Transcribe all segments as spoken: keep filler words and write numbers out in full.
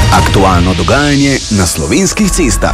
Aktualno dogajanje na slovenskih cestah.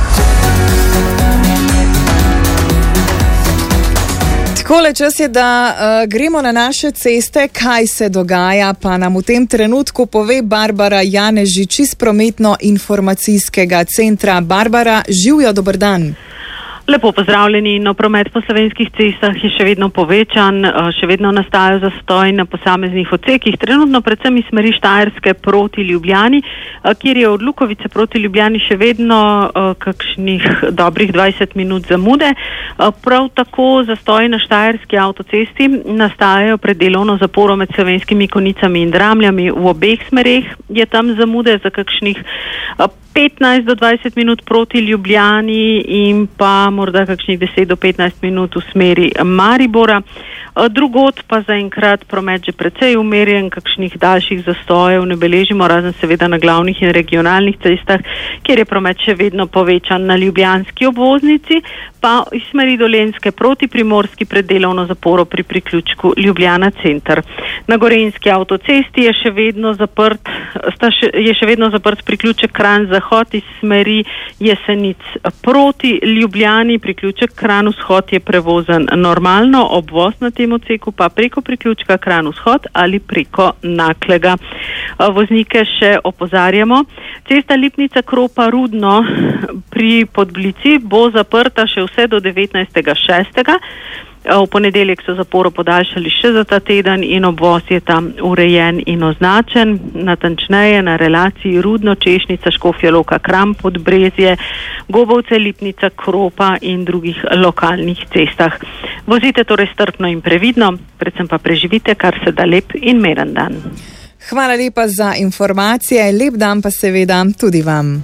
Takole, čas je, da uh, gremo na naše ceste, kaj se dogaja, pa nam v tem trenutku pove Barbara Janežič iz Prometno-informacijskega centra. Barbara, živjo, dober dan. Lepo pozdravljeni. No, promet po slovenskih cestah je še vedno povečan, še vedno nastajajo zastoji na posameznih odsekih, trenutno predvsem iz smeri Štajerske proti Ljubljani, kjer je od Lukovice proti Ljubljani še vedno kakšnih dobrih dvajset minut zamude. Prav tako zastoji na Štajerski avtocesti nastajajo pred delovno zaporo med Slovenskimi Konicami in Dramljami. V obeh smereh je tam zamude za kakšnih petnajst do dvajset minut proti Ljubljani in pa morda kakšnih deset do petnajst minut v smeri Maribora. Drugod pa zaenkrat promet že precej umerjen, kakšnih daljših zastojev ne beležimo, razen seveda na glavnih in regionalnih cestah, kjer je promet še vedno povečan. Na ljubljanski obvoznici pa iz smeri Dolenjske proti Primorski pred delovno zaporo pri priključku Ljubljana center. Na Gorenjski avtocesti je še vedno zaprt, sta še, je še vedno zaprt priključek Kranj zahod iz smeri Jesenic proti Ljubljani, priključek Kranj vzhod je prevozen normalno, obvoz na tem odseku pa preko priključka Kranj vzhod ali preko Naklega. Voznike še opozarjamo. Cesta Lipnica Kropa Rudno pri Podblici bo zaprta še vse do devetnajstega šestega V ponedeljek so zaporo podaljšali še za ta teden in obvoz je tam urejen in označen. Natančneje na relaciji Rudno, Češnica, Škofja Loka, Kranj, Podbrezje, Gobovce, Lipnica, Kropa in drugih lokalnih cestah. Vozite torej strpno in previdno, predvsem pa preživite kar se da lep in miren dan. Hvala lepa za informacije, lep dan pa seveda tudi vam.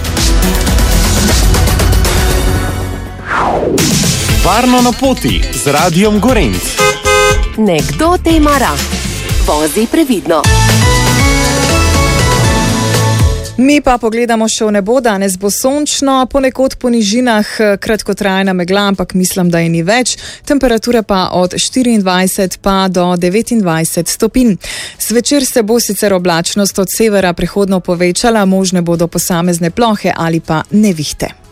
Varno na poti z Radiom Gorenc. Nekdo te ima rad. Vozi previdno. Mi pa pogledamo še v nebo. Danes bo sončno, ponekod po nižinah kratkotrajna megla, ampak mislim, da je ni več. Temperature pa od štiriindvajset pa do devetindvajset stopinj. Zvečer se bo sicer oblačnost od severa prehodno povečala, možne bodo posamezne plohe ali pa nevihte.